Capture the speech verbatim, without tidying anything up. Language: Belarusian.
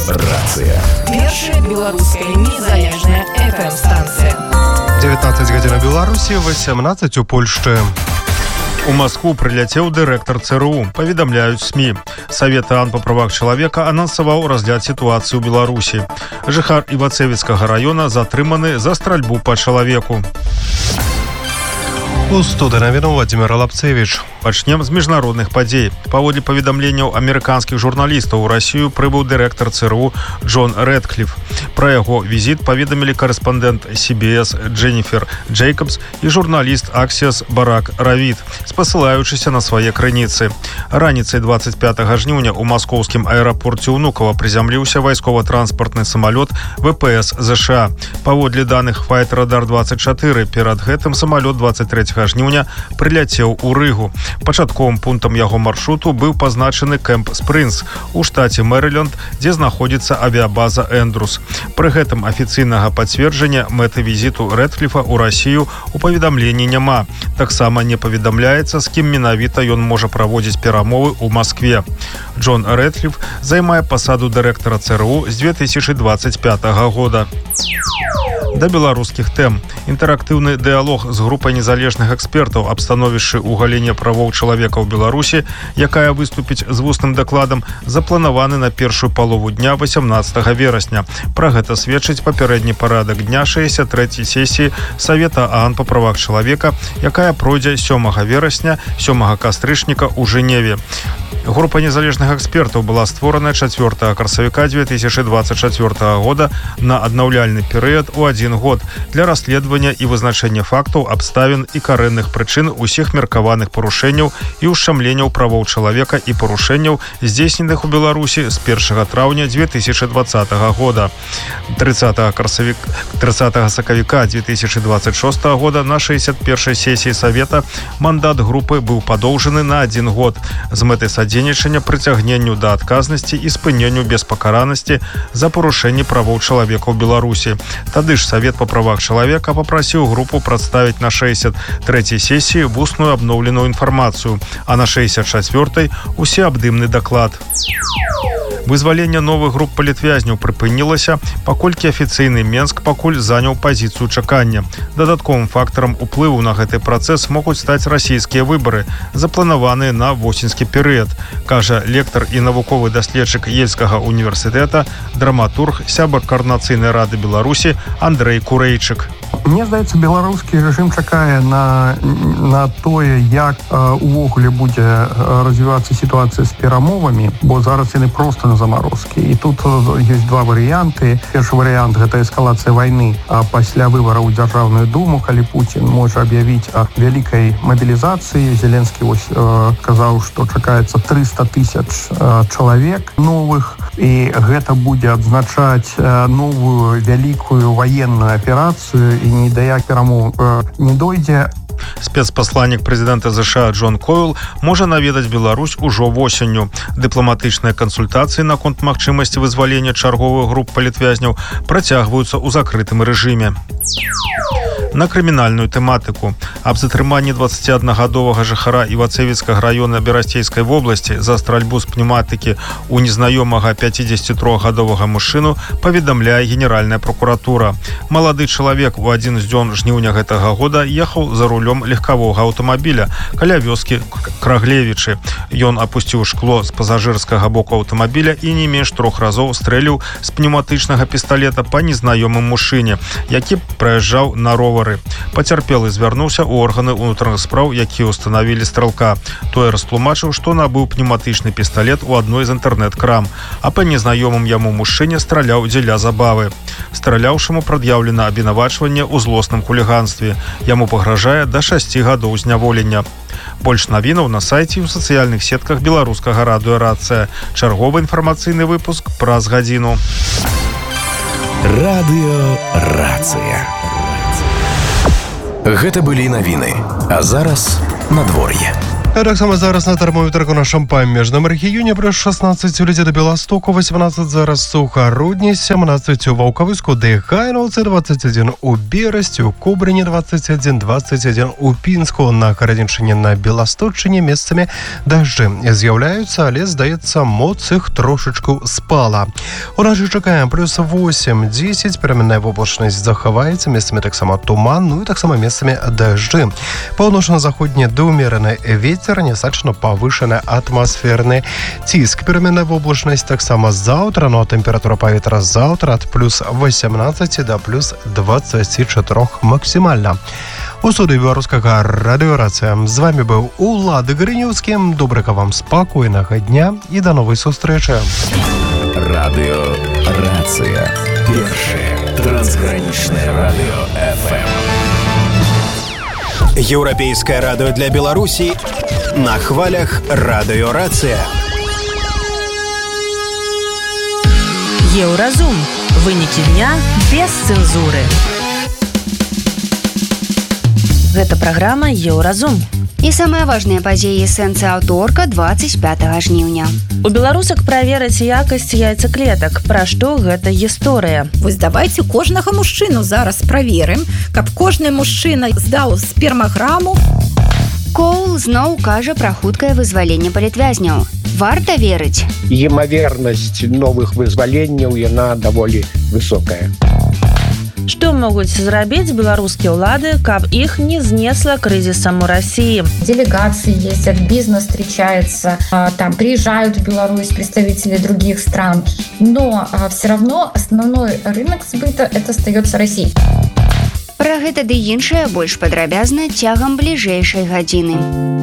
Рацыя. Першая беларуская незалежная эф эм-станцыя. девятнадцать гадзін у Беларусі, восемнадцать у Польшчы. У Москву прыляцеў дырэктар цэ эр у, паведамляюць СМИ. Совет ААН по правах человека анансаваў разгляд сітуацыі ў Беларусі. Жыхар Івацэвіцкага района затрыманы за стральбу па чалавеку. У студыі навіну Владимир Лапцевич. Пачнем з міжнародных падзей. Паводле паведамленняў амерыканскіх журналістаў у Расію прыбыў дырэктар цэ эр у Джон Рэдкліф. Пра яго візіт паведамілі карэспандэнт си би эс Дженніфер Джейкабс і журналіст Аксіас Барак Равід, спасылаючыся на свае крыніцы. Раніцай двадцать пятага жніўня ў маскоўскім аэрапорце Унукова прызямліўся вайскова-транспартны самалёт вэ пэ эс зэ ша а. Паводле даных Flight Radar двадцать чатыры, перад гэтым самалёт двадцать трэцяга жніўня прыляцеў у Рыгу. Пачатковым пунктам яго маршруту быў пазначаны Кэмп Спрынс у штаце Мэрыленд, дзе знаходзіцца авіябаза Эндрус. Пры гэтым афіцыйнага пацверджання мэты візіту Рэдкліфа ў Расію у паведамленні няма. Таксама не паведамляецца, з кім менавіта ён можа праводзіць перамовы ў Маскве. Джон Рэдкліф займае пасаду дырэктара цэ эр у з две тысячи двадцать пятага года. Да беларускіх тэм. Інтэрактыўны дыялог з групай незалежных экспертаў аб становішчы ў галіне правоў чалавека ў Беларусі, якая выступіць з вусным дакладам, запланаваны на першую палову дня восемнадцатага верасня. Пра гэта сведчыць папярэдні парадак дня шэсцьдзясят трэцяй сесіі Савета ААН па правах чалавека, якая пройдзе сёмага верасня, сёмага кастрычніка ў Жэневе. Група незалежных экспертаў была створана чацвёртага красавіка две тысячи двадцать чацвёртага года на аднаўляльны перыяд у адзін год для расследавання і вызначэння фактаў, абставін і карэнных прычын усіх меркаваных парушэнняў і ушчамленняў правоў чалавека і парушэнняў, здзейсненых у Беларусі з першага траўня две тысячи двадцатага года. трыццатага сакавіка две тысячи двадцать шостага года на шэсцьдзясят першай сесіі Савета мандат групы быў падоўжаны на адзін год з мэтай садзейнічання прыцягненню да адказнасці і спыненню беспакаранасці за парушэнне правоў чалавека ў Беларусі. Тады ж Савет па правах чалавека папрасіў групу прадставіць на шэсцьдзясят трэцяй сесіі вусную абноўленую інфармацыю, а на шэсцьдзясят чацвёртай усеабдымны даклад. Вызваленне новых груп палітвязняў прыпынілася, паколькі афіцыйны Менск пакуль заняў пазіцыю чакання. Дадатковым фактарам уплыву на гэты працэс могуць стаць расійскія выбары, запланаваныя на восеньскі перыяд, кажа лектар і навуковы даследчык Ельскага універсітэта, драматург, сябар Каардынацыйнай рады Беларусі Андрэй Курэйчык. Мне здаецца, беларускі рэжым чакае на, на тое, як э, увогуле будзе развівацца сітуацыя з перамовамі, бо зараз яны проста на замарозкі. І тут ёсць два варыянты. Першы варыянт – гэта эскалацыя вайны, а пасля выбараў у Дзяржаўную думу, калі Пуцін можа аб'явіць о вялікай мабілізацыі. Зеленскі вось э, казаў, што чакаецца трыста тысяч э, чалавек новых, і гэта будзе адзначаць э, новую вялікую ваенную аперацыю, і ні да як перамоў э, не дойдзе. Спецпасланнік прэзідэнта зэ ша а Джон Койл можа наведаць Беларусь ужо восенню. Дыпламатычныя кансультацыі наконт магчымасці вызвалення чарговых груп палітвязняў працягваюцца ў закрытым рэжыме. На крымінальную тэматыку. Аб затрыманні дваццаціаднагадовага жыхара Івацэвіцкага района Берасцейскай вобласці за стральбу з пнеўматыкі ў незнаёмага пяцідзесятітрохгадовага мужчыну паведамляе Генеральная прокуратура. Малады чалавек у адзін з дзён жніўня гэтага года ехаў за рулём легкавога аўтамабіля каля вёскі Краглевічы. Ён апусціў шкло з пасажырскага боку аўтамабіля і не менш трох разоў стрэліў з пнеўматычнага пісталета па незнаёмым мужчыне, які праязджаў на ровары. Пацярпелы звярнуўся ў органы ўнутраных спраў, якія ўстанавілі стралка. Той растлумачыў, што набыў пнеўматычны пісталет у адной з інтэрнэт-крам, а па незнаёмым яму мужчыне страляў дзеля забавы. Страляўшаму прад'яўлена абвінавачванне ў злосным хуліганстве. Яму пагражае да шасці гадоў зняволення. Больш навінаў на сайце і ў сацыяльных сетках беларускага радыё Рацыя. Чарговы інфармацыйны выпуск праз гадзіну. Радыё Рацыя. Гэта былі навіны, а зараз надвор'е. Так само зараз на термометрах у нашем памежном регионе плюс шестнадцать у Лидии до Белостоку, восемнадцать зараз Сухородне, семнадцать у Волковыску, Дыхайновце, двадцать один у Бересте, у Кобрине двадцать один, двадцать один у Пинску, на Карадиншине, на Белосточине местами дожди з'являются, але, здається, моц их трошечку спала. У нас же чекаем плюс восемь десять, переменная облачность заховается, местами так само туман, ну и так само местами дожди. Паўночна-заходні да умеренный ветер, незначно повышенный атмосферный тиск. Переменная облачность так само завтра, но температура повітря завтра от плюс восемнадцать до плюс двадцать четыре максимально. У студии Белорусского радио «Рацыя». З вами был Улад Гриневский. Доброго вам спокойного дня и до новой встречи. Радио «Рацыя». Першее трансграничное радио эф эм. Еўрапейскае радыё для Беларусі на хвалях радыё «Рацыя». Еўразум. Вынікі дня без цэнзуры. Гэта праграма Еўразум. І самыя важныя падзеі сэнсы аўторка двадцать пятого жніўня. У беларусак праверыць якасць яйцаклетак. Пра што гэта гісторыя? Вось давайте кожнага мужчыну зараз праверым, каб кожны мужчына здаў спермаграму. Коул зноў кажа пра хуткае вызваленне палітвязняў. Варта верыць? Імавернасць новых вызваленняў яна даволі высокая. Што могуць зрабіць беларускія ўлады, каб іх не знесла крызісам у России? Делегации ездят, бизнес встречается, там приезжают в Беларусь представители других стран, но все равно основной рынок сбыта это остается Россия. Пра гэта ды іншае больш падрабязна цягам бліжэйшай гадзіны.